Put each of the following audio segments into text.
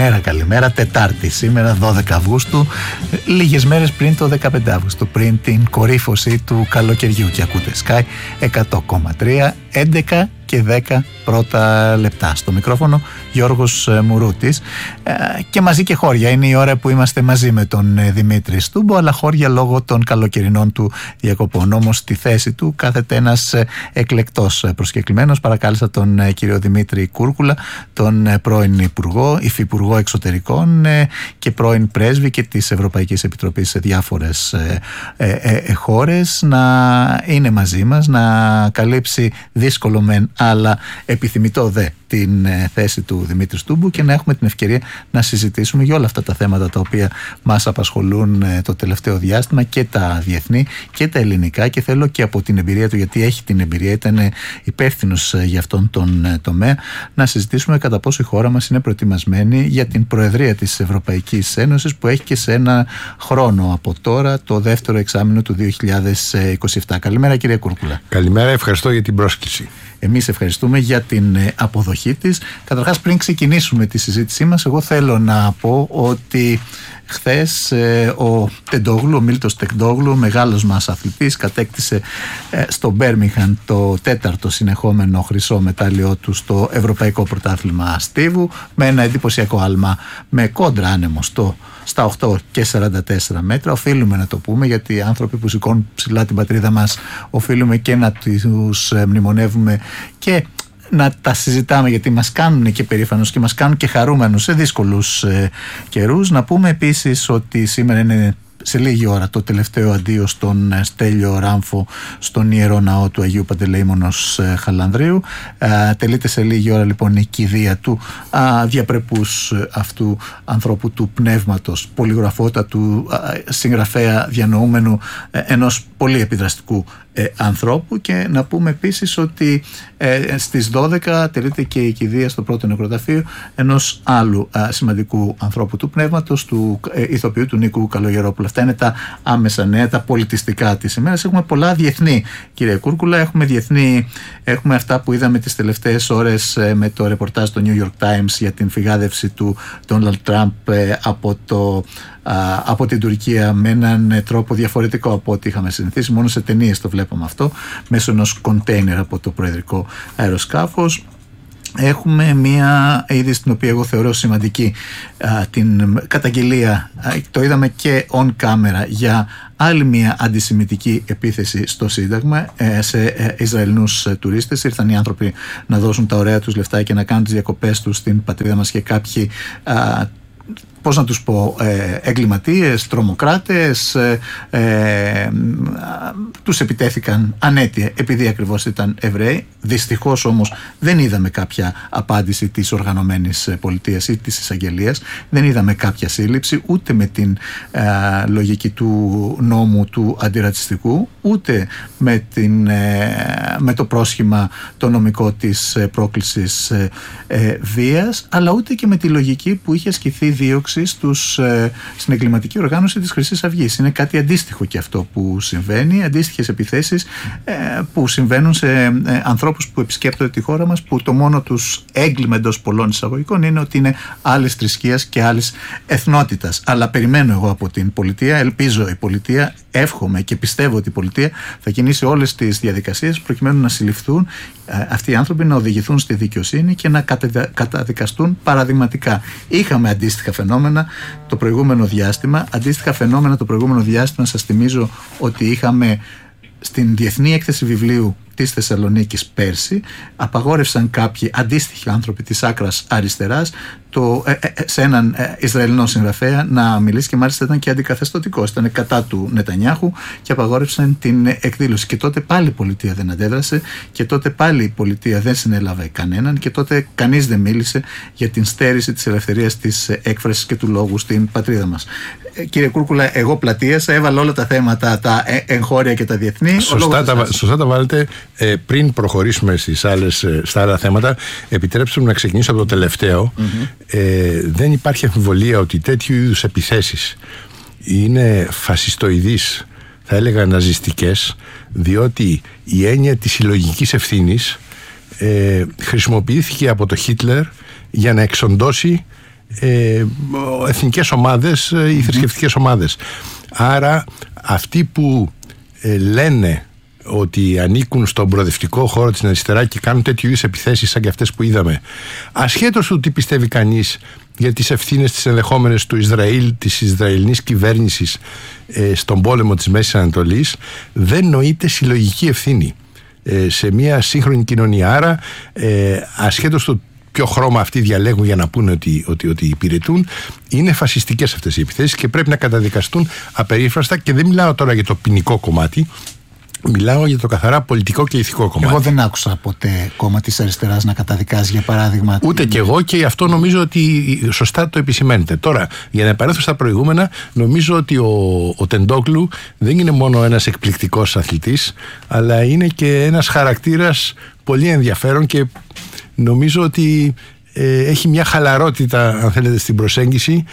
Καλημέρα. Τετάρτη σήμερα, 12 Αυγούστου, λίγες μέρες πριν το 15 Αυγούστου, πριν την κορύφωση του καλοκαιριού. Και ακούτε Sky 100,3, 11 και 10 πρώτα λεπτά. Στο μικρόφωνο Γιώργος Μουρούτης, και μαζί και χώρια. Είναι η ώρα που είμαστε μαζί με τον Δημήτρη Στούμπο, αλλά χώρια λόγω των καλοκαιρινών του διακοπών. Όμως στη θέση του κάθεται ένας εκλεκτός προσκεκλημένος. Παρακάλεσα τον κύριο Δημήτρη Κούρκουλα, τον πρώην Υπουργό, Υφυπουργό Εξωτερικών και πρώην πρέσβη και της Ευρωπαϊκής Επιτροπής σε διάφορες χώρες, να είναι μαζί μας, να καλύψει δύσκολο μεν αλλά επιθυμητό δε την θέση του Δημήτρη Στούμπου και να έχουμε την ευκαιρία να συζητήσουμε για όλα αυτά τα θέματα τα οποία μας απασχολούν το τελευταίο διάστημα, και τα διεθνή και τα ελληνικά, και θέλω και από την εμπειρία του, γιατί έχει την εμπειρία, ήταν υπεύθυνος για αυτόν τον τομέα, να συζητήσουμε κατά πόσο η χώρα μας είναι προετοιμασμένη για την Προεδρία της Ευρωπαϊκής Ένωσης που έχει και σε ένα χρόνο από τώρα, το δεύτερο εξάμηνο του 2027. Καλημέρα κύριε Κούρκουλα. Καλημέρα, ευχαριστώ για την πρόσκληση. Εμείς ευχαριστούμε για την αποδοχή της. Καταρχάς, πριν ξεκινήσουμε τη συζήτησή μας, εγώ θέλω να πω ότι χθες ο Τεντόγλου, ο Μίλτος Τεντόγλου, μεγάλος μας αθλητής, κατέκτησε στο Μπέρμιγχαμ το 4ο συνεχόμενο χρυσό μετάλλιό του στο Ευρωπαϊκό Πρωτάθλημα Στίβου, με ένα εντυπωσιακό άλμα με κόντρα άνεμο στα 8 και 44 μέτρα. Οφείλουμε να το πούμε, γιατί οι άνθρωποι που σηκώνουν ψηλά την πατρίδα μας οφείλουμε και να τους μνημονεύουμε και να τα συζητάμε, γιατί μας κάνουν και περήφανος και μας κάνουν και χαρούμενους σε δύσκολους καιρούς. Να πούμε επίσης ότι σήμερα είναι σε λίγη ώρα το τελευταίο αντίο στον Στέλιο Ράμφο στον Ιερό Ναό του Αγίου Παντελεήμονος Χαλανδρίου. Τελείται σε λίγη ώρα λοιπόν η κηδεία του διαπρεπούς αυτού ανθρώπου του πνεύματος, πολυγραφότατου συγγραφέα, διανοούμενου, ενός πολύ επιδραστικού ανθρώπου. Και να πούμε επίσης ότι στις 12 τελείται και η κηδεία στο πρώτο νεκροταφείο ενός άλλου σημαντικού ανθρώπου του πνεύματος, του ηθοποιού του Νίκου Καλογερόπουλου. Αυτά είναι τα άμεσα νέα, τα πολιτιστικά της ημέρας. Έχουμε πολλά διεθνή, κύριε Κούρκουλα. Έχουμε αυτά που είδαμε τις τελευταίες ώρες με το ρεπορτάζ του New York Times για την φυγάδευση του Ντόναλντ Τραμπ από την Τουρκία με έναν τρόπο διαφορετικό από ό,τι είχαμε συνηθίσει. Μόνο σε ταινίες το βλέπαμε αυτό, μέσω ενός κοντέινερ από το προεδρικό αεροσκάφος. Έχουμε μία είδηση την οποία εγώ θεωρώ σημαντική, την καταγγελία, το είδαμε και on camera, για άλλη μία αντισημιτική επίθεση στο Σύνταγμα σε Ισραηλινούς τουρίστες. Ήρθαν οι άνθρωποι να δώσουν τα ωραία τους λεφτά και να κάνουν τις διακοπές τους στην πατρίδα μας, και κάποιοι πώς να τους πω, εγκληματίες, τρομοκράτες, τους επιτέθηκαν ανέτεια επειδή ακριβώς ήταν Εβραίοι. Δυστυχώς όμως δεν είδαμε κάποια απάντηση της οργανωμένης πολιτείας ή της εισαγγελίας, δεν είδαμε κάποια σύλληψη ούτε με την λογική του νόμου του αντιρατσιστικού, ούτε με το πρόσχημα το νομικό της πρόκλησης βίας, αλλά ούτε και με τη λογική που είχε ασκηθεί δίωξη στην εγκληματική οργάνωση της Χρυσής Αυγής. Είναι κάτι αντίστοιχο και αυτό που συμβαίνει, αντίστοιχες επιθέσεις που συμβαίνουν σε ανθρώπους που επισκέπτονται τη χώρα μας, που το μόνο τους έγκλημα εντός πολλών εισαγωγικών είναι ότι είναι άλλης θρησκείας και άλλης εθνότητας. Αλλά περιμένω εγώ από την πολιτεία, ελπίζω η πολιτεία, εύχομαι και πιστεύω ότι η πολιτεία θα κινήσει όλες τις διαδικασίες προκειμένου να συλληφθούν αυτοί οι άνθρωποι, να οδηγηθούν στη δικαιοσύνη και να καταδικαστούν παραδειγματικά. Είχαμε αντίστοιχα φαινόμενα το προηγούμενο διάστημα. Σας θυμίζω ότι είχαμε στην Διεθνή Έκθεση Βιβλίου της Θεσσαλονίκης πέρσι, απαγόρευσαν κάποιοι αντίστοιχοι άνθρωποι της άκρας αριστεράς σε έναν Ισραηλινό συγγραφέα να μιλήσει, και μάλιστα ήταν και αντικαθεστωτικός, ήταν κατά του Νετανιάχου, και απαγόρευσαν την εκδήλωση. Και τότε πάλι η πολιτεία δεν αντέδρασε, και τότε πάλι η πολιτεία δεν συνέλαβε κανέναν, και τότε κανείς δεν μίλησε για την στέρηση της ελευθερίας της έκφρασης και του λόγου στην πατρίδα μας. Κύριε Κούρκουλα, εγώ πλατείασα, έβαλα όλα τα θέματα, τα εγχώρια και τα διεθνή. Σωστά τα βάλετε. Πριν προχωρήσουμε στα άλλα θέματα, επιτρέψτε μου να ξεκινήσω από το τελευταίο. Δεν υπάρχει αμφιβολία ότι τέτοιου είδους επιθέσεις είναι φασιστοειδείς, θα έλεγα ναζιστικές, διότι η έννοια της συλλογικής ευθύνης χρησιμοποιήθηκε από το Χίτλερ για να εξοντώσει εθνικές ομάδες ή θρησκευτικές ομάδες. Άρα αυτοί που λένε ότι ανήκουν στον προοδευτικό χώρο της αριστερά και κάνουν τέτοιου είδους επιθέσεις σαν και αυτές που είδαμε, ασχέτως του τι πιστεύει κανείς για τις ευθύνες τις ενδεχόμενες του Ισραήλ, της Ισραηλινής κυβέρνησης στον πόλεμο της Μέσης Ανατολής, δεν νοείται συλλογική ευθύνη σε μια σύγχρονη κοινωνία. Άρα ασχέτως του ποιο χρώμα αυτοί διαλέγουν για να πούνε ότι υπηρετούν, είναι φασιστικές αυτές οι επιθέσεις και πρέπει να καταδικαστούν απερίφραστα. Και δεν μιλάω τώρα για το ποινικό κομμάτι, μιλάω για το καθαρά πολιτικό και ηθικό κομμάτι. Εγώ δεν άκουσα ποτέ κόμμα της αριστεράς να καταδικάζει, για παράδειγμα. Ούτε κι εγώ, και αυτό νομίζω ότι σωστά το επισημαίνετε. Τώρα, για να επανέλθω στα προηγούμενα, νομίζω ότι ο Τεντόγλου δεν είναι μόνο ένας εκπληκτικός αθλητής, αλλά είναι και ένας χαρακτήρας πολύ ενδιαφέρον και νομίζω ότι έχει μια χαλαρότητα, αν θέλετε, στην προσέγγιση,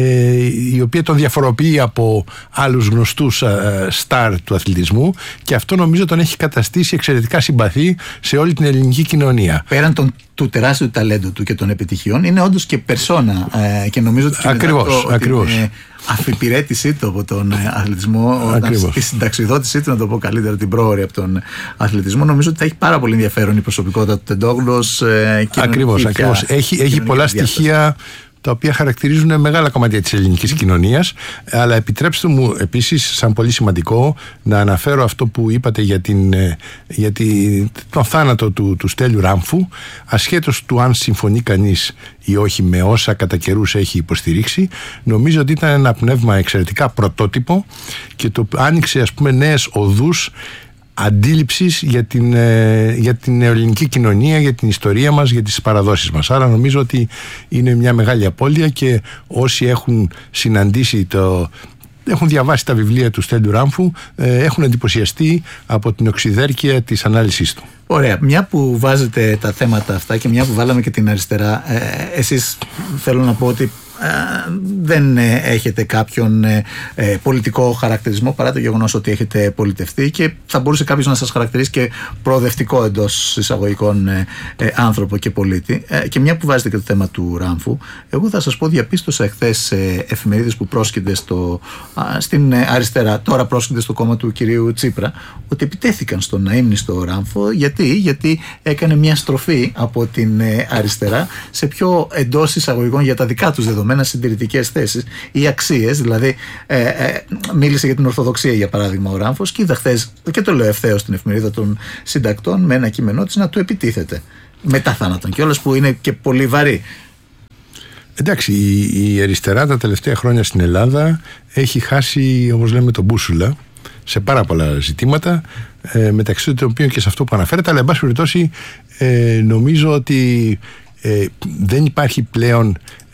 η οποία τον διαφοροποιεί από άλλους γνωστούς στάρ του αθλητισμού, και αυτό νομίζω τον έχει καταστήσει εξαιρετικά συμπαθή σε όλη την ελληνική κοινωνία. Πέραν του τεράστιου ταλέντου του και των επιτυχιών, είναι όντως και περσόνα, και νομίζω ότι ακριβώς. Την αφιπηρέτησή του από τον αθλητισμό, τη συνταξιδότησή του, να το πω καλύτερα, την πρόωρη από τον αθλητισμό, νομίζω ότι θα έχει πάρα πολύ ενδιαφέρον η προσωπικότητα του Τεντόγλου. Ακριβώς. Έχει πολλά στοιχεία τα οποία χαρακτηρίζουν μεγάλα κομμάτια της ελληνικής κοινωνίας. Αλλά επιτρέψτε μου επίσης, σαν πολύ σημαντικό, να αναφέρω αυτό που είπατε για τον θάνατο του Στέλιου Ράμφου, ασχέτως του αν συμφωνεί κανείς ή όχι με όσα κατά καιρούς έχει υποστηρίξει. Νομίζω ότι ήταν ένα πνεύμα εξαιρετικά πρωτότυπο και το άνοιξε, ας πούμε, νέες οδούς αντίληψης για την ελληνική κοινωνία, για την ιστορία μας, για τις παραδόσεις μας. Άρα νομίζω ότι είναι μια μεγάλη απώλεια, και όσοι έχουν συναντήσει έχουν διαβάσει τα βιβλία του Στέλιου Ράμφου, έχουν εντυπωσιαστεί από την οξυδέρκεια της ανάλυσης του. Ωραία. Μια που βάζετε τα θέματα αυτά και μια που βάλαμε και την αριστερά, εσείς, θέλω να πω ότι δεν έχετε κάποιον πολιτικό χαρακτηρισμό, παρά το γεγονός ότι έχετε πολιτευτεί, και θα μπορούσε κάποιος να σας χαρακτηρίσει και προοδευτικό εντός εισαγωγικών άνθρωπο και πολίτη. Και μια που βάζετε και το θέμα του Ράμφου, εγώ θα σας πω, διαπίστωσα εχθές εφημερίδες που πρόσκυνται στην αριστερά, τώρα πρόσκυνται στο κόμμα του κυρίου Τσίπρα, ότι επιτέθηκαν στον αείμνηστο Ράμφο. Γιατί έκανε μια στροφή από την αριστερά σε πιο εντός εισαγωγικών για τα δικά τους δεδομένα συντηρητικές θέσεις ή αξίες. Δηλαδή μίλησε για την Ορθοδοξία, για παράδειγμα, ο Ράμφος, και είδα χθες, και το λέω ευθέως, στην εφημερίδα των συντακτών με ένα κείμενό της να του επιτίθεται μετά θάνατον κιόλας, που είναι και πολύ βαρύ. Εντάξει, η αριστερά τα τελευταία χρόνια στην Ελλάδα έχει χάσει, όπως λέμε, τον μπούσουλα σε πάρα πολλά ζητήματα, μεταξύ των οποίων και σε αυτό που αναφέρεται, αλλά εν πάση περιπτώσει νομίζω ότι δεν υπάρχει πλέον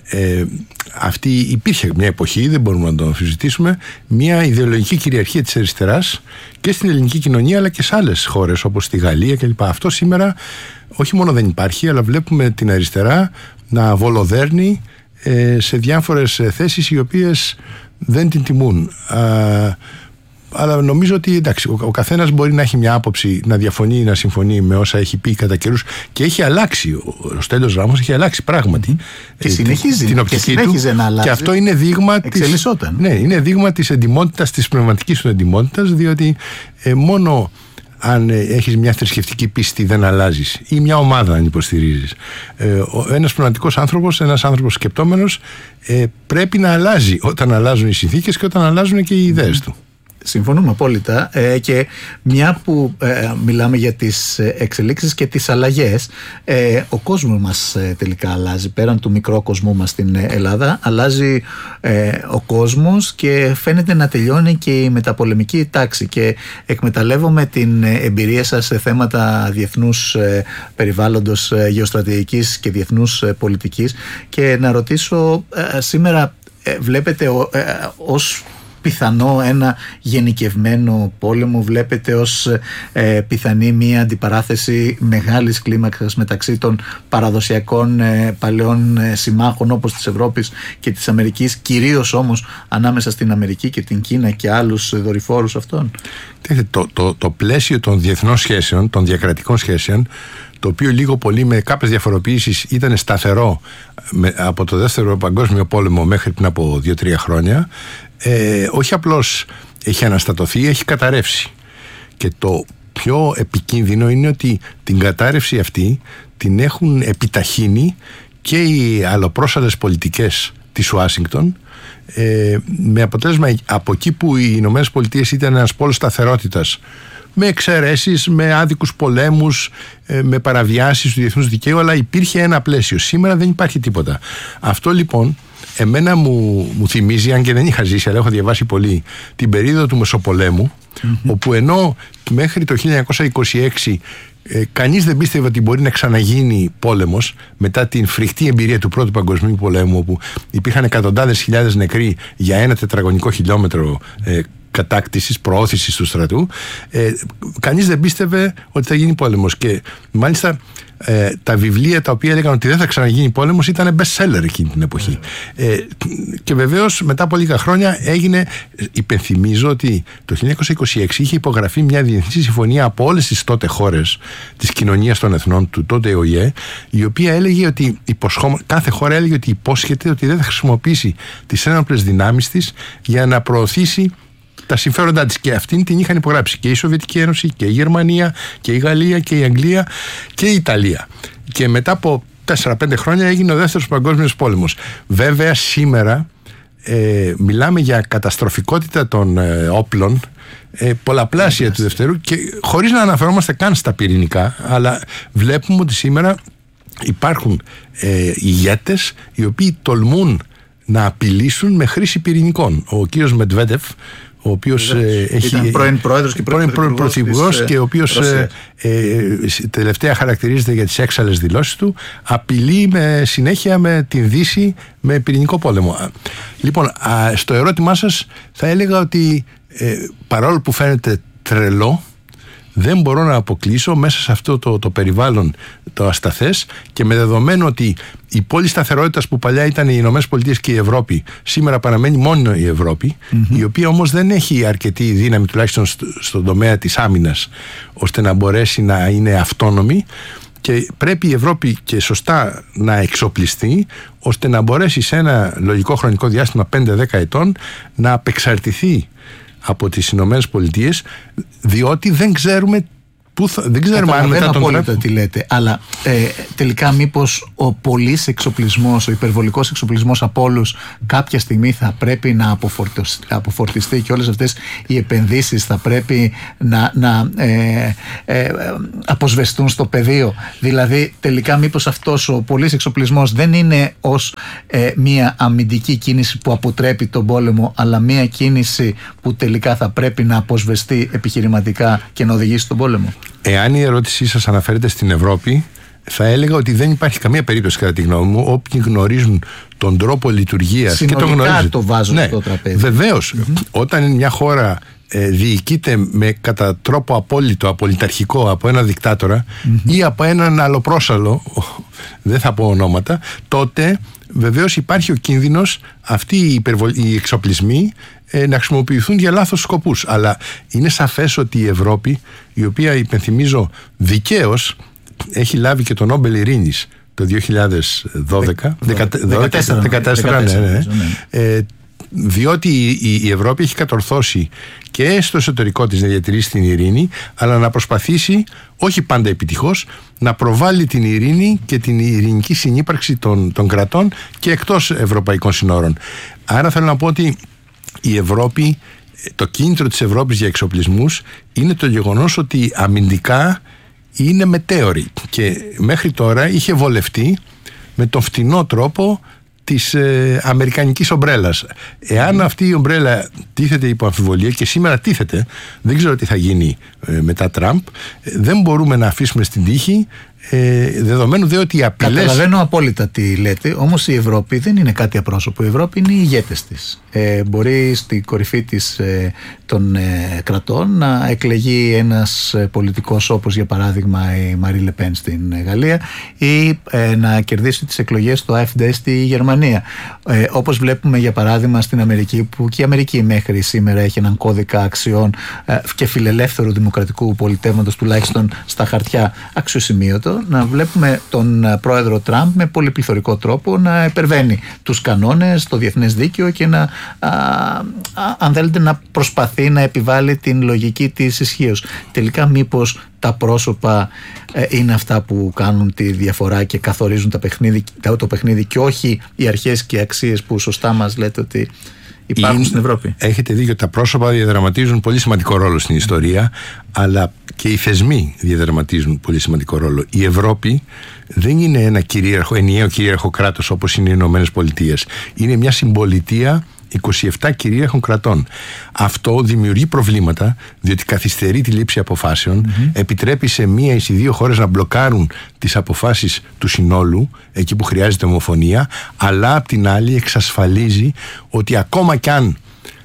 υπήρχε μια εποχή, δεν μπορούμε να το αμφισβητήσουμε, μια ιδεολογική κυριαρχία της αριστεράς και στην ελληνική κοινωνία, αλλά και σε άλλες χώρες όπως στη Γαλλία κλπ. Αυτό σήμερα όχι μόνο δεν υπάρχει, αλλά βλέπουμε την αριστερά να βολοδέρνει σε διάφορες θέσεις οι οποίες δεν την τιμούν. Αλλά νομίζω ότι, εντάξει, ο καθένας μπορεί να έχει μια άποψη, να διαφωνεί ή να συμφωνεί με όσα έχει πει κατά καιρούς, και έχει αλλάξει. Ο Στέλιος Ράμος έχει αλλάξει πράγματι και συνεχίζει, την οπτική του, να αλλάζει. Και αυτό είναι δείγμα είναι δείγμα της εντιμότητας, της πνευματικής του εντιμότητας, διότι μόνο αν έχεις μια θρησκευτική πίστη δεν αλλάζεις, ή μια ομάδα αν υποστηρίζεις. Ένας πνευματικός άνθρωπος, ένας άνθρωπος σκεπτόμενος, πρέπει να αλλάζει όταν αλλάζουν οι συνθήκες και όταν αλλάζουν και οι ιδέες του. Συμφωνούμε απόλυτα, και μια που μιλάμε για τις εξελίξεις και τις αλλαγές, ο κόσμος μας τελικά αλλάζει. Πέραν του μικρού κόσμου μας στην Ελλάδα, αλλάζει ο κόσμος και φαίνεται να τελειώνει και η μεταπολεμική τάξη, και εκμεταλλεύομαι την εμπειρία σας σε θέματα διεθνούς περιβάλλοντος, γεωστρατηγικής και διεθνούς πολιτικής, και να ρωτήσω, σήμερα βλέπετε ως πιθανό ένα γενικευμένο πόλεμο, βλέπετε ως πιθανή μια αντιπαράθεση μεγάλης κλίμακας μεταξύ των παραδοσιακών παλαιών συμμάχων όπως της Ευρώπης και της Αμερικής, κυρίως όμως ανάμεσα στην Αμερική και την Κίνα και άλλους δορυφόρους αυτών? Το πλαίσιο των διεθνών σχέσεων, των διακρατικών σχέσεων, το οποίο λίγο πολύ με κάποιες διαφοροποιήσεις ήταν σταθερό από το Δεύτερο Παγκόσμιο Πόλεμο μέχρι πριν από 2-3 χρόνια, όχι απλώς έχει αναστατωθεί, έχει καταρρεύσει. Και το πιο επικίνδυνο είναι ότι την κατάρρευση αυτή την έχουν επιταχύνει και οι αλλοπρόσαλες πολιτικές της Ουάσιγκτον, με αποτέλεσμα από εκεί που οι Ηνωμένες Πολιτείες ήταν ένας πόλος σταθερότητας, με εξαιρέσεις, με άδικους πολέμους, με παραβιάσεις του διεθνούς δικαίου, αλλά υπήρχε ένα πλαίσιο. Σήμερα δεν υπάρχει τίποτα. Αυτό λοιπόν εμένα μου θυμίζει, αν και δεν είχα ζήσει, αλλά έχω διαβάσει πολύ, την περίοδο του Μεσοπολέμου, όπου ενώ μέχρι το 1926 κανείς δεν πίστευε ότι μπορεί να ξαναγίνει πόλεμος μετά την φρικτή εμπειρία του Πρώτου Παγκοσμίου Πολέμου, όπου υπήρχαν εκατοντάδες χιλιάδες νεκροί για 1 τετραγωνικό χιλιόμετρο κατάκτησης, προώθησης του στρατού, κανείς δεν πίστευε ότι θα γίνει πόλεμος. Και μάλιστα τα βιβλία τα οποία έλεγαν ότι δεν θα ξαναγίνει πόλεμος ήταν best seller εκείνη την εποχή. Και βεβαίως μετά από λίγα χρόνια έγινε, υπενθυμίζω ότι το 1926 είχε υπογραφεί μια διεθνή συμφωνία από όλες τις τότε χώρες της κοινωνίας των εθνών του τότε ΟΗΕ, η οποία έλεγε ότι κάθε χώρα έλεγε ότι υπόσχεται ότι δεν θα χρησιμοποιήσει τις ένοπλες δυνάμεις της για να προωθήσει τα συμφέροντά της, και αυτήν την είχαν υπογράψει και η Σοβιετική Ένωση και η Γερμανία και η Γαλλία και η Αγγλία και η Ιταλία. Και μετά από 4-5 χρόνια έγινε ο Δεύτερος Παγκόσμιος Πόλεμος. Βέβαια σήμερα μιλάμε για καταστροφικότητα των όπλων, πολλαπλάσια του Δευτέρου, και χωρίς να αναφερόμαστε καν στα πυρηνικά, αλλά βλέπουμε ότι σήμερα υπάρχουν ηγέτες οι οποίοι τολμούν να απειλήσουν με χρήση πυρηνικών. Ο κύριος Μετβέντεφ, ο οποίος ήταν πρώην πρόεδρος και πρώην πρωθυπουργός, και ο οποίος τελευταία χαρακτηρίζεται για τις έξαλλες δηλώσεις του, απειλεί συνέχεια με την Δύση με πυρηνικό πόλεμο. Λοιπόν, στο ερώτημά σας θα έλεγα ότι παρόλο που φαίνεται τρελό, δεν μπορώ να αποκλείσω μέσα σε αυτό το περιβάλλον το ασταθές, και με δεδομένο ότι η πόλη σταθερότητας που παλιά ήταν οι Ηνωμένες Πολιτείες και η Ευρώπη, σήμερα παραμένει μόνο η Ευρώπη, η οποία όμως δεν έχει αρκετή δύναμη, τουλάχιστον στον τομέα της άμυνας, ώστε να μπορέσει να είναι αυτόνομη, και πρέπει η Ευρώπη και σωστά να εξοπλιστεί ώστε να μπορέσει σε ένα λογικό χρονικό διάστημα 5-10 ετών να απεξαρτηθεί από τις Ηνωμένες Πολιτείες, διότι δεν ξέρουμε δεν ξέρουμε αν μετά τον απόλυτα τι λέτε, αλλά τελικά μήπως ο πολύς εξοπλισμός, ο υπερβολικός εξοπλισμός από όλους κάποια στιγμή θα πρέπει να αποφορτιστεί, και όλες αυτές οι επενδύσεις θα πρέπει να αποσβεστούν στο πεδίο. Δηλαδή τελικά μήπως αυτός ο πολύς εξοπλισμός δεν είναι ως μια αμυντική κίνηση που αποτρέπει τον πόλεμο, αλλά μια κίνηση που τελικά θα πρέπει να αποσβεστεί επιχειρηματικά και να οδηγήσει στον πόλεμο? Εάν η ερώτησή σας αναφέρεται στην Ευρώπη, θα έλεγα ότι δεν υπάρχει καμία περίπτωση, κατά τη γνώμη μου, όποιοι γνωρίζουν τον τρόπο λειτουργίας και το γνωρίζουν. Το βάζω στο τραπέζι. Βεβαίως, όταν μια χώρα διοικείται κατά τρόπο απόλυτο, απολυταρχικό από ένα δικτάτορα ή από έναν αλλοπρόσαλο, δεν θα πω ονόματα, τότε βεβαίως υπάρχει ο κίνδυνος αυτοί οι εξοπλισμοί να χρησιμοποιηθούν για λάθος σκοπούς. Αλλά είναι σαφές ότι η Ευρώπη, η οποία υπενθυμίζω δικαίως έχει λάβει και το Νόμπελ Ειρήνης το 2014, διότι η Ευρώπη έχει κατορθώσει και στο εσωτερικό της να διατηρήσει την ειρήνη, αλλά να προσπαθήσει, όχι πάντα επιτυχώς, να προβάλλει την ειρήνη και την ειρηνική συνύπαρξη των κρατών και εκτός ευρωπαϊκών συνόρων. Άρα θέλω να πω ότι η Ευρώπη, το κίνητρο της Ευρώπης για εξοπλισμούς είναι το γεγονός ότι αμυντικά είναι μετέωρη, και μέχρι τώρα είχε βολευτεί με τον φτηνό τρόπο της αμερικανικής ομπρέλας. Εάν αυτή η ομπρέλα τίθεται υπό αμφιβολία, και σήμερα τίθεται, δεν ξέρω τι θα γίνει μετά Τραμπ, δεν μπορούμε να αφήσουμε στην τύχη, δεδομένου δε ότι οι απειλές... Καταλαβαίνω απόλυτα τι λέτε, όμως η Ευρώπη δεν είναι κάτι απρόσωπο. Η Ευρώπη είναι οι ηγέτες της. Μπορεί στην κορυφή της των κρατών να εκλεγεί ένας πολιτικός, όπως για παράδειγμα η Μαρί Λεπέν στην Γαλλία, ή να κερδίσει τις εκλογές στο AfD στη Γερμανία. Όπως βλέπουμε για παράδειγμα στην Αμερική, που και η Αμερική μέχρι σήμερα έχει έναν κώδικα αξιών και φιλελεύθερου δημοκρατικού πολιτεύματος, τουλάχιστον στα χαρτιά, αξιοσημείωτο. ενδιαφέρον να βλέπουμε τον πρόεδρο Τραμπ με πολυπληθωρικό τρόπο να υπερβαίνει τους κανόνες, το διεθνές δίκαιο και να, αν θέλετε, να προσπαθεί να επιβάλλει την λογική της ισχύως. Τελικά μήπως τα πρόσωπα είναι αυτά που κάνουν τη διαφορά και καθορίζουν το παιχνίδι και όχι οι αρχές και οι αξίες που σωστά μας λέτε ότι υπάρχουν στην Ευρώπη? Έχετε δίκιο, τα πρόσωπα διαδραματίζουν πολύ σημαντικό ρόλο στην ιστορία, αλλά και οι θεσμοί διαδραματίζουν πολύ σημαντικό ρόλο. Η Ευρώπη δεν είναι ένα ενιαίο κυρίαρχο κράτος όπως είναι οι Ηνωμένες Πολιτείες. Είναι μια συμπολιτεία 27 κυρίαρχων κρατών. Αυτό δημιουργεί προβλήματα, διότι καθυστερεί τη λήψη αποφάσεων, επιτρέπει σε μία ή σε δύο χώρες να μπλοκάρουν τις αποφάσεις του συνόλου, εκεί που χρειάζεται ομοφωνία, αλλά απ' την άλλη εξασφαλίζει ότι ακόμα κι αν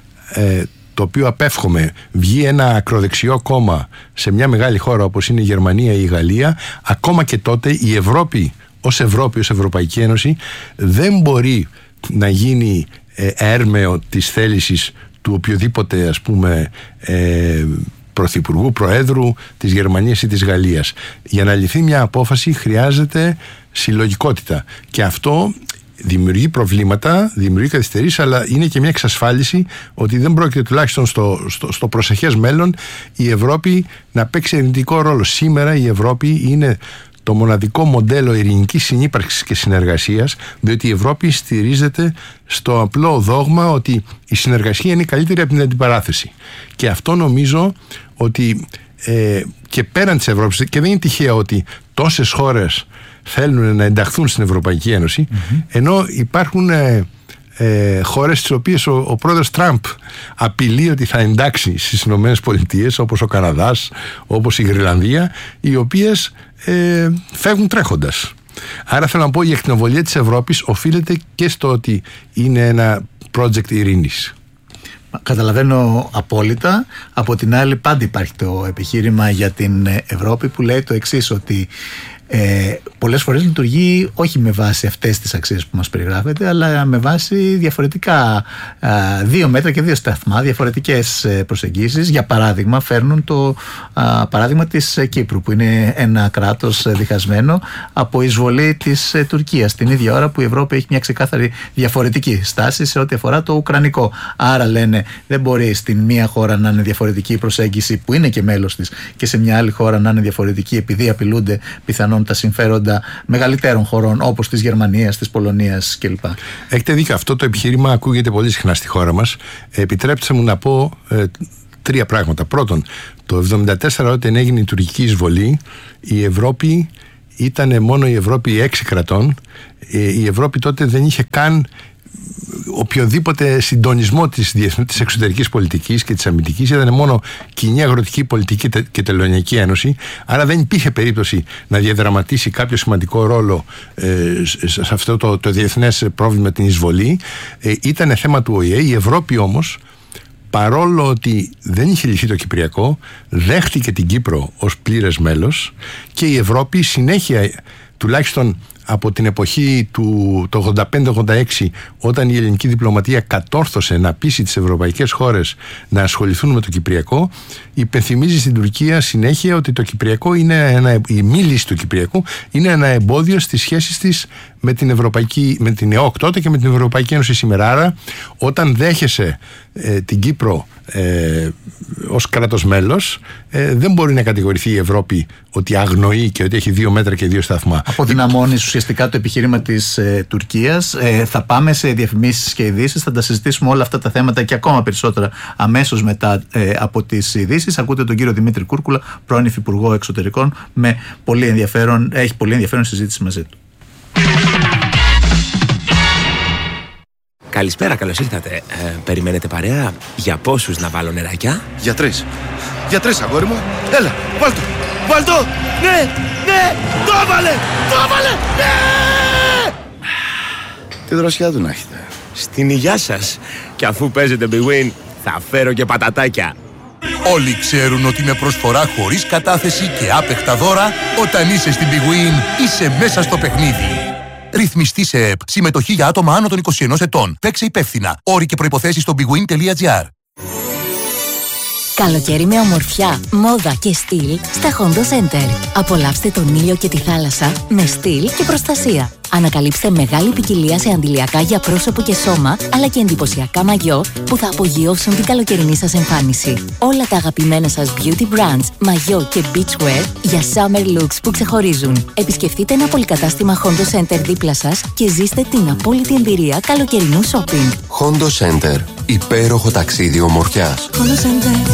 το οποίο απέφχομαι βγει ένα ακροδεξιό κόμμα σε μια μεγάλη χώρα όπως είναι η Γερμανία ή η Γαλλία, ακόμα και τότε η Ευρώπη ως Ευρωπαϊκή Ένωση δεν μπορεί να γίνει έρμεο της θέλησης του οποιοδήποτε, ας πούμε, πρωθυπουργού, προέδρου της Γερμανίας ή της Γαλλίας. Για να λυθεί μια απόφαση χρειάζεται συλλογικότητα, και αυτό δημιουργεί προβλήματα, δημιουργεί καθυστερήσεις, αλλά είναι και μια εξασφάλιση ότι δεν πρόκειται, τουλάχιστον στο προσεχές μέλλον, η Ευρώπη να παίξει αρνητικό ρόλο. Σήμερα η Ευρώπη είναι το μοναδικό μοντέλο ειρηνικής συνύπαρξης και συνεργασίας, διότι η Ευρώπη στηρίζεται στο απλό δόγμα ότι η συνεργασία είναι καλύτερη από την αντιπαράθεση. Και αυτό νομίζω ότι και πέραν της Ευρώπης, και δεν είναι τυχαίο ότι τόσες χώρες θέλουν να ενταχθούν στην Ευρωπαϊκή Ένωση, ενώ υπάρχουν χώρες στις οποίες ο πρόεδρος Τραμπ απειλεί ότι θα εντάξει στις Ηνωμένες Πολιτείες, όπως ο Καναδάς, όπως η Γρυλανδία, οι οποίες φεύγουν τρέχοντας. Άρα θέλω να πω, η ακτινοβολία της Ευρώπης οφείλεται και στο ότι είναι ένα project ειρήνης. Καταλαβαίνω απόλυτα. Από την άλλη, πάντα υπάρχει το επιχείρημα για την Ευρώπη που λέει το εξής, ότι πολλές φορές λειτουργεί όχι με βάση αυτές τις αξίες που μας περιγράφεται, αλλά με βάση διαφορετικά 2 μέτρα και 2 σταθμά, διαφορετικές προσεγγίσεις. Για παράδειγμα, φέρνουν το παράδειγμα της Κύπρου, που είναι ένα κράτος διχασμένο από εισβολή της Τουρκίας, την ίδια ώρα που η Ευρώπη έχει μια ξεκάθαρη διαφορετική στάση σε ό,τι αφορά το ουκρανικό. Άρα λένε, δεν μπορεί στην μία χώρα να είναι διαφορετική η προσέγγιση, που είναι και μέλος της, και σε μια άλλη χώρα να είναι διαφορετική επειδή απειλούνται πιθανόν τα συμφέροντα μεγαλύτερων χωρών όπως της Γερμανίας, της Πολωνίας κλπ. Έχετε δίκιο. Αυτό το επιχείρημα ακούγεται πολύ συχνά στη χώρα μας. Επιτρέψτε μου να πω 3 πράγματα. Πρώτον, το 1974, όταν έγινε η τουρκική εισβολή, η Ευρώπη ήταν μόνο η Ευρώπη 6 κρατών. Η Ευρώπη τότε δεν είχε καν οποιοδήποτε συντονισμό της εξωτερικής πολιτικής και της αμυντικής. Ήταν μόνο κοινή αγροτική πολιτική και τελωνιακή ένωση. Άρα δεν υπήρχε περίπτωση να διαδραματίσει κάποιο σημαντικό ρόλο σε αυτό το διεθνές πρόβλημα, την εισβολή. Ήταν θέμα του ΟΗΕ. Η Ευρώπη όμως, παρόλο ότι δεν είχε λυθεί το Κυπριακό, δέχτηκε την Κύπρο ως πλήρες μέλος, και η Ευρώπη συνέχεια, τουλάχιστον από την εποχή του 85-86, όταν η ελληνική διπλωματία κατόρθωσε να πείσει τις ευρωπαϊκές χώρες να ασχοληθούν με το Κυπριακό, υπενθυμίζει στην Τουρκία συνέχεια ότι το Κυπριακό η μη λύση του Κυπριακού είναι ένα εμπόδιο στις σχέσεις της με την ΕΟΚ τότε και με την Ευρωπαϊκή Ένωση σήμερα. Άρα, όταν δέχεσαι την Κύπρο ως κράτος μέλος, δεν μπορεί να κατηγορηθεί η Ευρώπη ότι αγνοεί και ότι έχει 2 μέτρα και 2 σταθμά. Αποδυναμώνεις ουσιαστικά το επιχείρημα της Τουρκίας. Θα πάμε σε διαφημίσεις και ειδήσεις, θα τα συζητήσουμε όλα αυτά τα θέματα και ακόμα περισσότερα αμέσως μετά από τις ειδήσεις. Ακούτε τον κύριο Δημήτρη Κούρκουλα, πρώην Υφυπουργό Εξωτερικών, με πολύ ενδιαφέρον, έχει πολύ ενδιαφέρον συζήτηση μαζί του. Καλησπέρα, καλώς ήρθατε. Περιμένετε παρέα? Για πόσους να βάλω νεράκια? Για 3. Για 3, αγόρι μου. Έλα, βάλ' το. Βάλ' το. Ναι, ναι, το έβαλε. Το έβαλε. Ναι. Τι δροσιά του να έχετε. Στην υγειά σας. Και αφού παίζετε Big Win, θα φέρω και πατατάκια. Όλοι ξέρουν ότι με προσφορά χωρίς κατάθεση και άπεχτα δώρα, όταν είσαι στην Big Win, είσαι μέσα στο παιχνίδι. Ρυθμιστή σε ΕΠ. Συμμετοχή για άτομα άνω των 21 ετών. Παίξε υπεύθυνα. Όροι και προϋποθέσεις στο bigwin.gr. Καλοκαίρι με ομορφιά, μόδα και στυλ στα Hondo Center. Απολαύστε τον ήλιο και τη θάλασσα με στυλ και προστασία. Ανακαλύψτε μεγάλη ποικιλία σε αντιλιακά για πρόσωπο και σώμα, αλλά και εντυπωσιακά μαγιό που θα απογειώσουν την καλοκαιρινή σας εμφάνιση. Όλα τα αγαπημένα σας beauty brands, μαγιό και beachwear για summer looks που ξεχωρίζουν. Επισκεφτείτε ένα πολυκατάστημα Hondo Center δίπλα σας και ζήστε την απόλυτη εμπειρία καλοκαιρινού shopping. Hondo Center. Υπέροχο ταξίδι ομορφιάς. Hondo Center.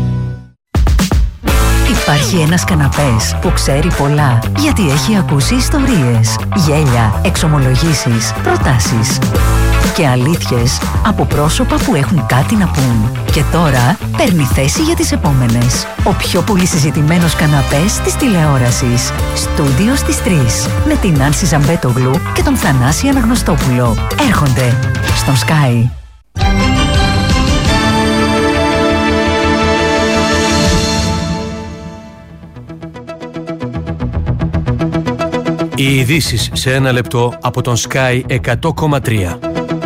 Υπάρχει ένας καναπές που ξέρει πολλά, γιατί έχει ακούσει ιστορίες, γέλια, εξομολογήσεις, προτάσεις και αλήθειες από πρόσωπα που έχουν κάτι να πούν. Και τώρα παίρνει θέση για τις επόμενες. Ο πιο πολύ συζητημένος καναπές της τηλεόρασης. Στούντιο στις 3. Με την Άνση Ζαμπέτογλου και τον Θανάση Αναγνωστόπουλο. Έρχονται στον Sky. Οι ειδήσεις σε ένα λεπτό από τον Sky 100,3.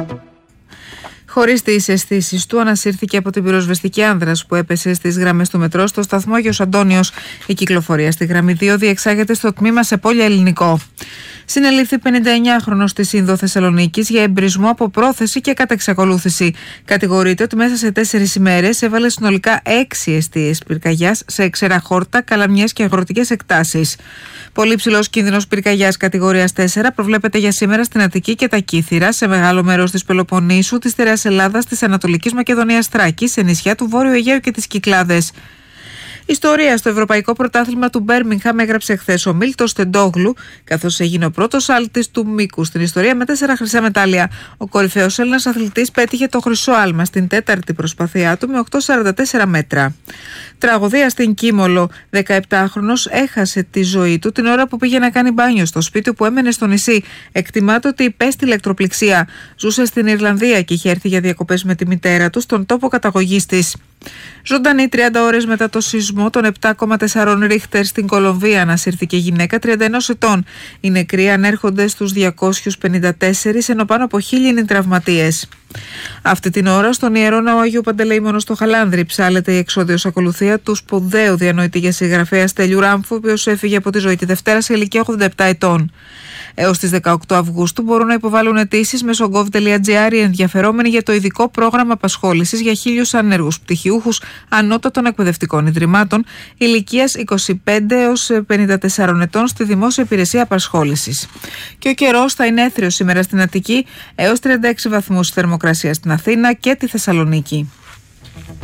Χωρίς τις αισθήσεις του, ανασύρθηκε από την πυροσβεστική άνδρας που έπεσε στις γραμμές του μετρό στο σταθμό Άγιος Αντώνιος. Η κυκλοφορία στη γραμμή 2 διεξάγεται στο τμήμα σε πόλια Ελληνικό. Συνελήφθη 59χρονος της Ίνδο Θεσσαλονίκης για εμπρισμό από πρόθεση και κατά εξακολούθηση. Κατηγορείται ότι μέσα σε 4 ημέρες έβαλε συνολικά 6 εστίες πυρκαγιάς σε εξέρα χόρτα, καλαμιές και αγροτικές εκτάσεις. Πολύ ψηλός κίνδυνος πυρκαγιάς κατηγορίας 4 προβλέπεται για σήμερα στην Αττική και τα Κύθυρα, σε μεγάλο μέρος της Πελοποννήσου, της Στερεάς Ελλάδας, της Ανατολικής Μακεδονίας Θράκης, σε νησιά του Βόρειου Αιγαίου και τις Κυκλάδες. Ιστορία στο Ευρωπαϊκό Πρωτάθλημα του Μπέρμιγχαμ έγραψε χθες ο Μίλτος Τεντόγλου, καθώς έγινε ο πρώτος άλτης του μήκου στην ιστορία με 4 χρυσά μετάλλια. Ο κορυφαίος Έλληνας αθλητής πέτυχε το χρυσό άλμα στην 4η προσπάθειά του με 8,44 μέτρα. Τραγωδία στην Κίμολο. 17χρονος έχασε τη ζωή του την ώρα που πήγε να κάνει μπάνιο στο σπίτι που έμενε στο νησί. Εκτιμάται ότι υπέστη ηλεκτροπληξία. Ζούσε στην Ιρλανδία και είχε έρθει για διακοπές με τη μητέρα του στον τόπο καταγωγής της. Ζωντανή 30 ώρες μετά το σεισμό των 7,4 Ρίχτερ στην Κολομβία ανασύρθηκε γυναίκα 31 ετών. Οι νεκροί ανέρχονται στους 254, ενώ πάνω από 1.000 είναι τραυματίες. Αυτή την ώρα στον Ιερό Ναό Αγίου Παντελεήμονος στο Χαλάνδρι ψάλεται η εξώδιος ακολουθία του σπουδαίου διανοητή για συγγραφέα Στέλιου Ράμφου, ο οποίος έφυγε από τη ζωή τη Δευτέρα σε ηλικία 87 ετών. Έως τις 18 Αυγούστου μπορούν να υποβάλουν αιτήσεις μέσω gov.gr οι ενδιαφερόμενοι για το ειδικό πρόγραμμα απασχόλησης για 1.000 ανέργους πτυχιούχους ανώτατων εκπαιδευτικών ιδρυμάτων ηλικίας 25 έως 54 ετών στη δημόσια υπηρεσία απασχόλησης. Και ο καιρός θα είναι έθριος σήμερα στην Αττική, έως 36 βαθμούς θερμοκρασία στην Αθήνα και τη Θεσσαλονίκη.